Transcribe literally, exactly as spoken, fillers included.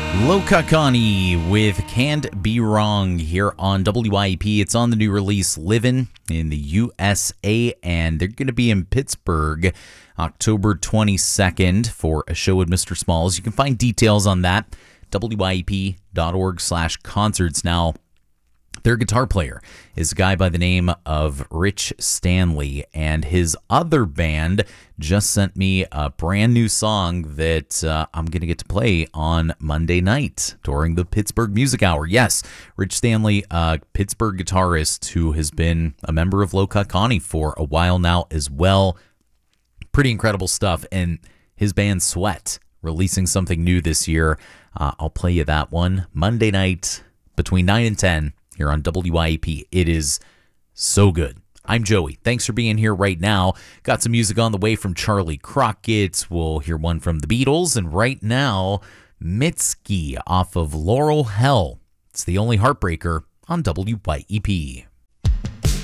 Lokakani with Can't Be Wrong here on W I E P. It's on the new release Livin' in the U S A, and they're going to be in Pittsburgh October twenty-second for a show with Mister Smalls. You can find details on that, W I E P dot org slash concerts. Now, their guitar player is a guy by the name of Rich Stanley, and his other band just sent me a brand new song that uh, I'm going to get to play on Monday night during the Pittsburgh Music Hour. Yes, Rich Stanley, a Pittsburgh guitarist who has been a member of Lokakani for a while now as well. Pretty incredible stuff, and his band Sweat releasing something new this year. Uh, I'll play you that one Monday night between nine and ten. Here on W I E P. It is so good. I'm Joey. Thanks for being here right now. Got some music on the way from Charlie Crockett. We'll hear one from the Beatles. And right now, Mitski off of Laurel Hell. It's the only heartbreaker on W I E P.